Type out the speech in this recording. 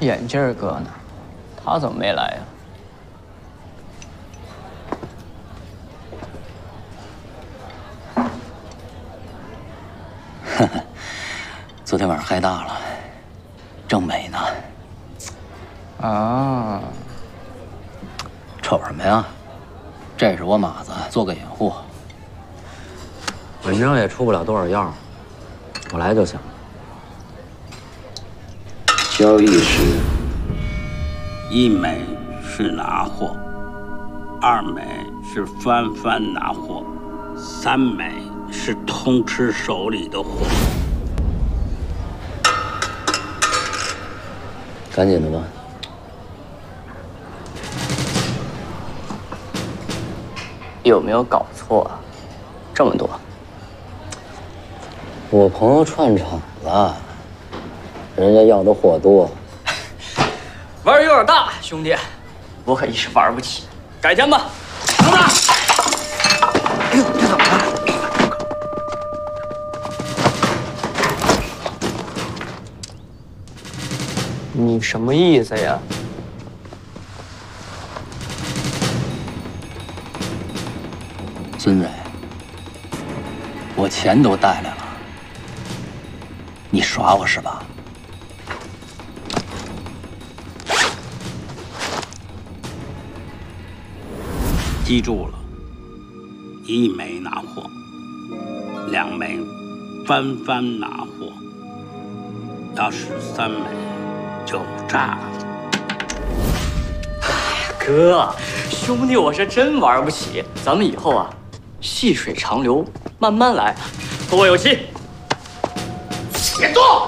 眼镜哥呢？他怎么没来呀？ 呵呵，昨天晚上嗨大了，正美呢。 啊， 瞅什么呀？这是我马子，做个掩护。 反正也出不了多少药，我来就行。 交易时， 一美是拿货，二美是翻番拿货，三美是通吃手里的货。 赶紧的吧。 有没有搞错啊？这么多？ 我朋友串场了，人家要的货多。 玩儿有点大，兄弟，我可一时玩不起，改天吧。等等。 哎呦，这怎么了？ 你什么意思呀？ 孙蕊，我钱都带来了，你耍我是吧？ 记住了，一美拿货，两美翻番拿货，要是三美就炸了。 哥，兄弟，我是真玩不起，咱们以后啊，细水长流，慢慢来，和我有期。别动！